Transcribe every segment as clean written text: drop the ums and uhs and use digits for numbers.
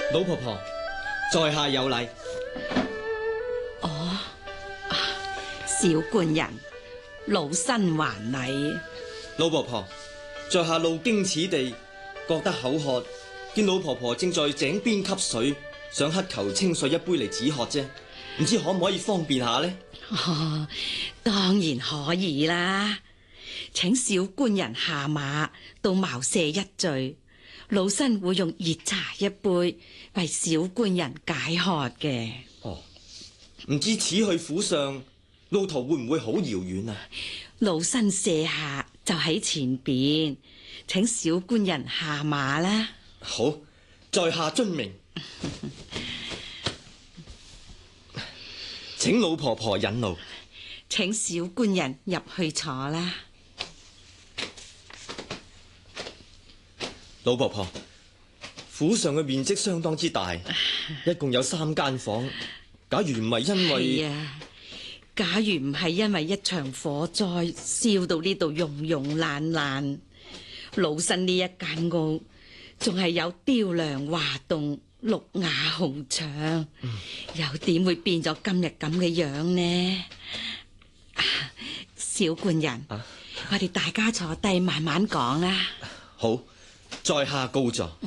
老婆婆，在下有禮。 哦，小官人，老身還禮。 老婆婆，在下路經此地，覺得口渴，見老婆婆正在井邊汲水，想乞求清水一杯嚟止渴啫，唔知可唔可以方便下呢？ 哦，當然可以啦，請小官人下馬到茅舍一聚，老身會用熱茶一杯為小官人解渴嘅。 哦，唔知此去府上路途會唔會好遙遠啊？ 老身舍下就喺前邊，請小官人下馬啦。 好，在下遵命。請老婆婆引路。 請小官人入去坐啦。 老婆婆，府上嘅面積相當之大，一共有3間房。假如唔係因為假如唔係因為一場火災燒到呢度溶溶爛爛，老身呢一間屋仲係有雕梁畫棟、綠瓦紅牆，又點會變咗今日咁嘅樣呢？小官人，我哋大家坐低慢慢講啦。 好，在下告座。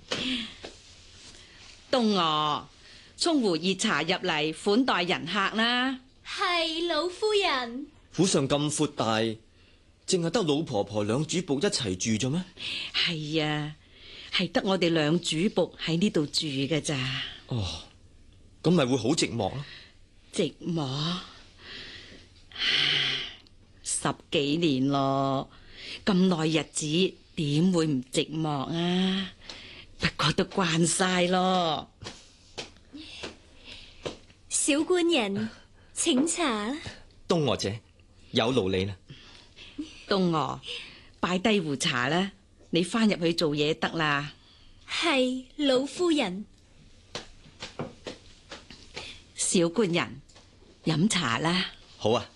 冬娥，沖壺熱茶入嚟款待人客啦。 係老夫人。 府上咁闊大，淨係得老婆婆兩主僕一齊住咗咩？ 係啊，係得我哋兩主僕喺呢度住嘅咋。 哦，咁咪會好寂寞咯。 寂寞，10幾年咯，咁耐日子點會唔寂寞啊？不過都慣晒咯。 小官人，請茶。 冬娥姐，有勞你啦。 冬娥，擺低壺茶啦，你翻入去做嘢得啦。 係老夫人。 小官人，飲茶啦。 好啊。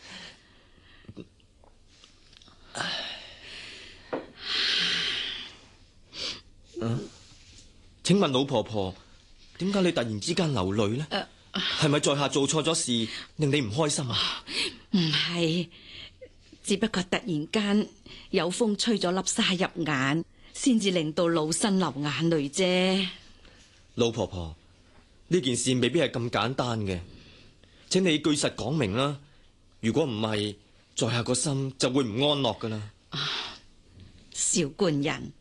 請問老婆婆，點解你突然之間流淚呢？係咪在下做錯咗事，令你唔開心啊？ 唔係，只不過突然間有風吹咗粒沙入眼，先至令到老身流眼淚啫。 老婆婆，呢件事未必係咁簡單嘅，請你據實講明啦。如果唔係，在下個心就會唔安樂噶啦。 小官人，